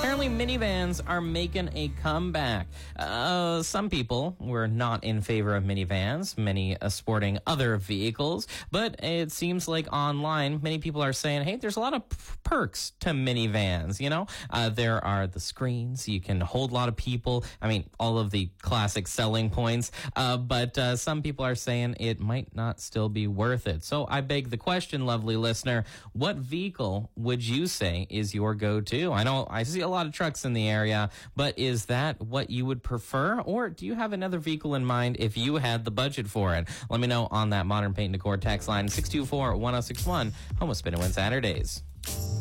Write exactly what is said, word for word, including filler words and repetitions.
apparently minivans are making a comeback. Uh, some people were not in favor of minivans, many uh, sporting other vehicles, but it seems like online, many people are saying, hey, there's a lot of p- perks to minivans, you know? Uh, there are the screens, you can hold a lot of people, I mean, all of the classic selling points, uh, but uh, some people are saying it might not still be worth it. So I beg the question, lovely listener, what vehicle would you say is your go-to? I know I see a lot of trucks in the area, but is that what you would prefer? Or do you have another vehicle in mind if you had the budget for it? Let me know on that Modern Paint and Decor text line six two four, one oh six one, home of Spin and Win Saturdays.